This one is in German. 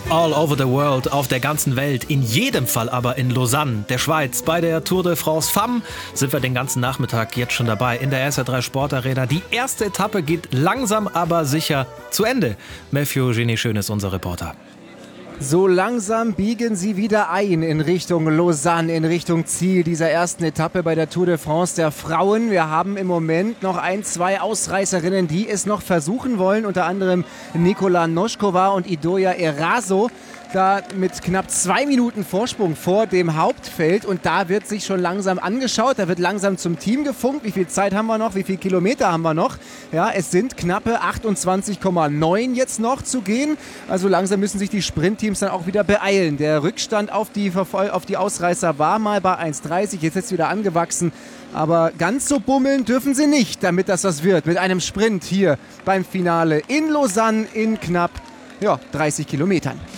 All over the world, auf der ganzen Welt, in jedem Fall aber in Lausanne, der Schweiz. Bei der Tour de France Femmes sind wir den ganzen Nachmittag jetzt schon dabei in der SR3 Sportarena. Die erste Etappe geht langsam aber sicher zu Ende. Matthew Genie-Schön ist unser Reporter. So langsam biegen sie wieder ein in Richtung Lausanne, in Richtung Ziel dieser ersten Etappe bei der Tour de France der Frauen. Wir haben im Moment noch zwei Ausreißerinnen, die es noch versuchen wollen. Unter anderem Nikola Noskova und Idoia Eraso. Da mit knapp 2 Minuten Vorsprung vor dem Hauptfeld. Und da wird sich schon langsam angeschaut. Da wird langsam zum Team gefunkt. Wie viel Zeit haben wir noch? Wie viele Kilometer haben wir noch? Ja, es sind knappe 28,9 jetzt noch zu gehen. Also langsam müssen sich die Sprintteams dann auch wieder beeilen. Der Rückstand auf die Ausreißer war mal bei 1,30. Jetzt ist es wieder angewachsen. Aber ganz so bummeln dürfen sie nicht, damit das was wird. Mit einem Sprint hier beim Finale in Lausanne in knapp 30 Kilometern.